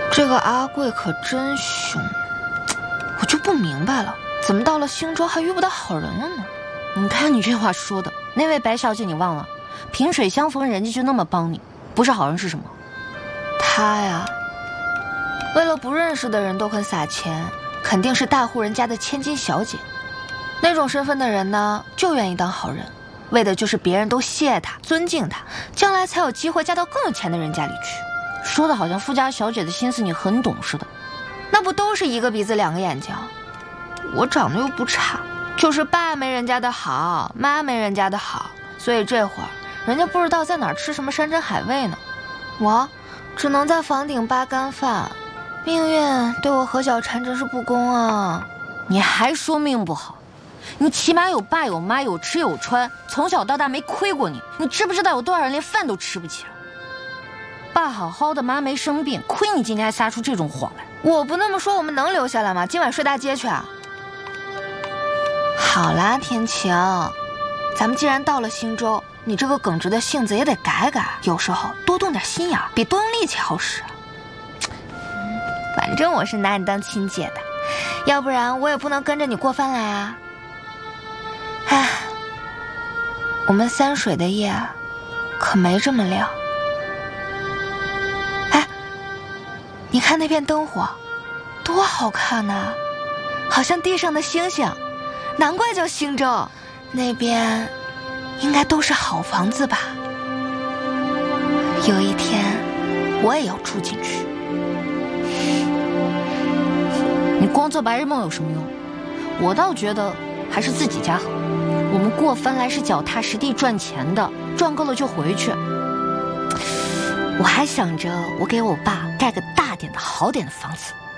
这个阿贵可真凶，我就不明白了，怎么到了星洲还遇不到好人了呢？ 你看你这话说的，那位白小姐你忘了，萍水相逢人家就那么帮你，不是好人是什么？ 她呀，为了不认识的人都肯撒钱，肯定是大户人家的千金小姐。那种身份的人呢，就愿意当好人，为的就是别人都谢她、尊敬她，将来才有机会嫁到更有钱的人家里去。 说的好像富家小姐的心思你很懂似的。 那不都是一个鼻子两个眼睛？我长得又不差，就是爸没人家的好，妈没人家的好，所以这会儿人家不知道在哪儿吃什么山珍海味呢，我只能在房顶扒干饭。命运对我何小婵真是不公啊！ 你还说命不好？你起码有爸有妈，有吃有穿，从小到大没亏过你。你知不知道有多少人连饭都吃不起了？爸好好的，妈没生病，亏你今天还撒出这种谎来。 我不那么说，我们能留下来吗？今晚睡大街去啊！好啦，天晴，咱们既然到了星洲，你这个耿直的性子也得改改，有时候多动点心眼，比多用力气好使。反正我是拿你当亲姐的，要不然我也不能跟着你过番来啊。唉，我们三水的夜可没这么亮。哎，你看那片灯火，多好看呐，好像地上的星星，难怪叫星洲。那边应该都是好房子吧？有一天我也要住进去。 你光做白日梦有什么用？我倒觉得还是自己家好。我们过番来是脚踏实地赚钱的，赚够了就回去。我还想着我给我爸盖个大点的好点的房子。